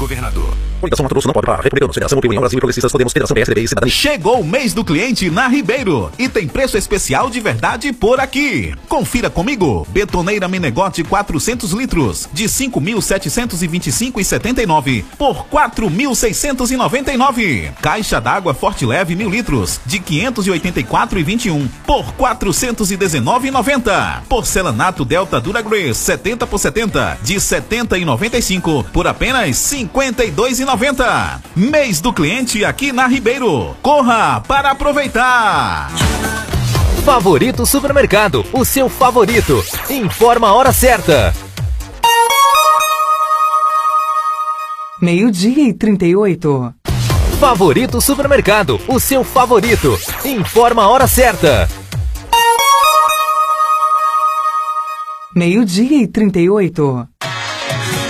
governador. Coligação Mato Grosso não pode parar. Republicanos, Federação Opinião Brasil e Progressistas, Podemos, Federação PSDB e Cidadania. Chegou o mês do cliente na Ribeiro e tem preço especial de verdade por aqui. Confira comigo. Betoneira Menegote 400 litros de 5.725,79 por 4.699. Caixa d'água Forte Leve 1.000 litros de 584,21 por 419,90. Porcelanato Delta Duragrace 70 por 70 de 70,95 por apenas 52,90. Mês do cliente aqui na Ribeiro. Corra para aproveitar. Favorito Supermercado, o seu favorito. Informa a hora certa. 12:38. Favorito Supermercado, o seu favorito. Informa a hora certa. 12:38.